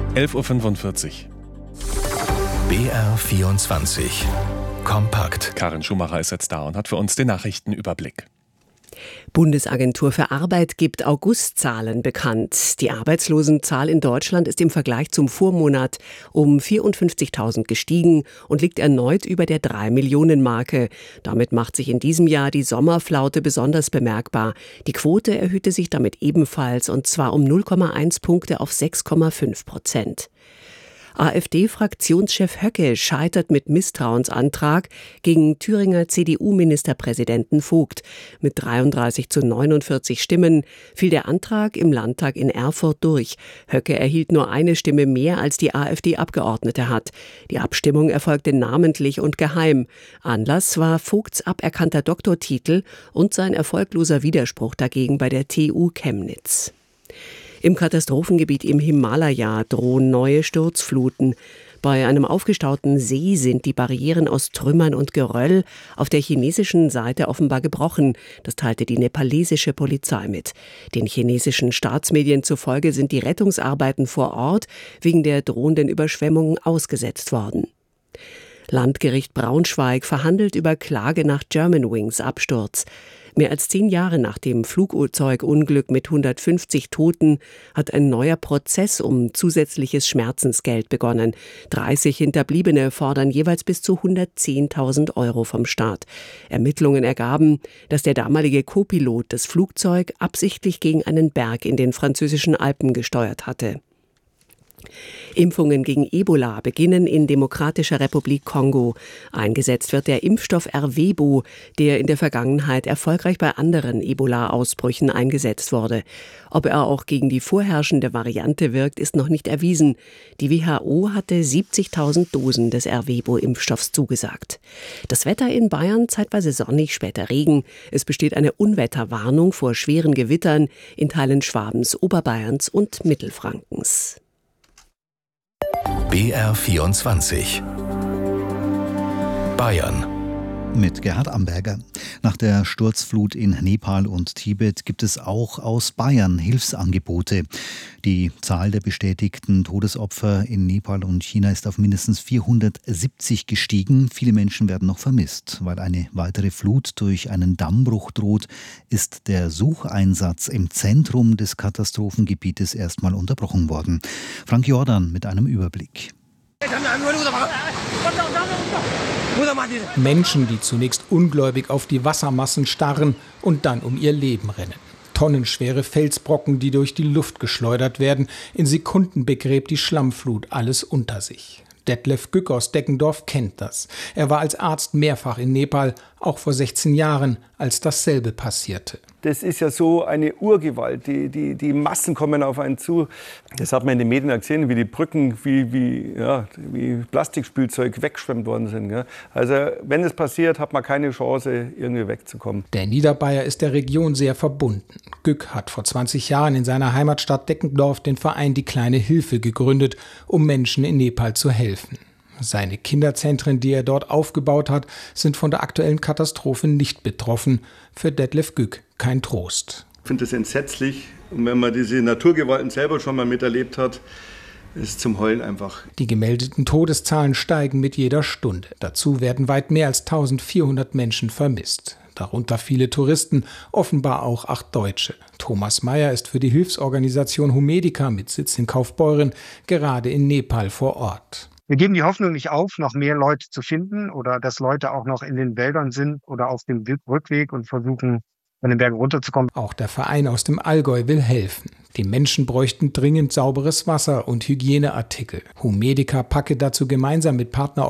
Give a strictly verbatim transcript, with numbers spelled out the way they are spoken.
elf Uhr fünfundvierzig. B R vierundzwanzig. Kompakt. Karin Schumacher ist jetzt da und hat für uns den Nachrichtenüberblick. Bundesagentur für Arbeit gibt Augustzahlen bekannt. Die Arbeitslosenzahl in Deutschland ist im Vergleich zum Vormonat um vierundfünfzigtausend gestiegen und liegt erneut über der drei Millionen Marke. Damit macht sich in diesem Jahr die Sommerflaute besonders bemerkbar. Die Quote erhöhte sich damit ebenfalls, und zwar um null Komma eins Punkte auf sechs Komma fünf Prozent. AfD-Fraktionschef Höcke scheitert mit Misstrauensantrag gegen Thüringer C D U-Ministerpräsidenten Vogt. Mit dreiunddreißig zu neunundvierzig Stimmen fiel der Antrag im Landtag in Erfurt durch. Höcke erhielt nur eine Stimme mehr, als die AfD-Abgeordnete hat. Die Abstimmung erfolgte namentlich und geheim. Anlass war Vogts aberkannter Doktortitel und sein erfolgloser Widerspruch dagegen bei der T U Chemnitz. Im Katastrophengebiet im Himalaya drohen neue Sturzfluten. Bei einem aufgestauten See sind die Barrieren aus Trümmern und Geröll auf der chinesischen Seite offenbar gebrochen. Das teilte die nepalesische Polizei mit. Den chinesischen Staatsmedien zufolge sind die Rettungsarbeiten vor Ort wegen der drohenden Überschwemmungen ausgesetzt worden. Landgericht Braunschweig verhandelt über Klage nach Germanwings Absturz. Mehr als zehn Jahre nach dem Flugzeugunglück mit hundertfünfzig Toten hat ein neuer Prozess um zusätzliches Schmerzensgeld begonnen. dreißig Hinterbliebene fordern jeweils bis zu hundertzehntausend Euro vom Staat. Ermittlungen ergaben, dass der damalige Co-Pilot das Flugzeug absichtlich gegen einen Berg in den französischen Alpen gesteuert hatte. Impfungen gegen Ebola beginnen in Demokratischer Republik Kongo. Eingesetzt wird der Impfstoff Ervebo, der in der Vergangenheit erfolgreich bei anderen Ebola-Ausbrüchen eingesetzt wurde. Ob er auch gegen die vorherrschende Variante wirkt, ist noch nicht erwiesen. Die W H O hatte siebzigtausend Dosen des Ervebo-Impfstoffs zugesagt. Das Wetter in Bayern zeitweise sonnig, später Regen. Es besteht eine Unwetterwarnung vor schweren Gewittern in Teilen Schwabens, Oberbayerns und Mittelfrankens. B R vierundzwanzig. Bayern. Mit Gerhard Amberger. Nach der Sturzflut in Nepal und Tibet gibt es auch aus Bayern Hilfsangebote. Die Zahl der bestätigten Todesopfer in Nepal und China ist auf mindestens vierhundertsiebzig gestiegen. Viele Menschen werden noch vermisst. Weil eine weitere Flut durch einen Dammbruch droht, ist der Sucheinsatz im Zentrum des Katastrophengebietes erstmal unterbrochen worden. Frank Jordan mit einem Überblick. Menschen, die zunächst ungläubig auf die Wassermassen starren und dann um ihr Leben rennen. Tonnenschwere Felsbrocken, die durch die Luft geschleudert werden. In Sekunden begräbt die Schlammflut alles unter sich. Detlef Gück aus Deckendorf kennt das. Er war als Arzt mehrfach in Nepal, auch vor sechzehn Jahren, als dasselbe passierte. Das ist ja so eine Urgewalt, die, die, die Massen kommen auf einen zu. Das hat man in den Medien gesehen, wie die Brücken, wie, wie, ja, wie Plastikspielzeug weggeschwemmt worden sind. Ja. Also wenn es passiert, hat man keine Chance, irgendwie wegzukommen. Der Niederbayer ist der Region sehr verbunden. Gück hat vor zwanzig Jahren in seiner Heimatstadt Deckendorf den Verein Die kleine Hilfe gegründet, um Menschen in Nepal zu helfen. Seine Kinderzentren, die er dort aufgebaut hat, sind von der aktuellen Katastrophe nicht betroffen. Für Detlef Gück kein Trost. Ich finde das entsetzlich. Und wenn man diese Naturgewalten selber schon mal miterlebt hat, ist es zum Heulen einfach. Die gemeldeten Todeszahlen steigen mit jeder Stunde. Dazu werden weit mehr als eintausendvierhundert Menschen vermisst. Darunter viele Touristen, offenbar auch acht Deutsche. Thomas Meyer ist für die Hilfsorganisation Humedica mit Sitz in Kaufbeuren gerade in Nepal vor Ort. Wir geben die Hoffnung nicht auf, noch mehr Leute zu finden oder dass Leute auch noch in den Wäldern sind oder auf dem Rückweg und versuchen, von den Bergen runterzukommen. Auch der Verein aus dem Allgäu will helfen. Die Menschen bräuchten dringend sauberes Wasser und Hygieneartikel. Humedica packe dazu gemeinsam mit Partner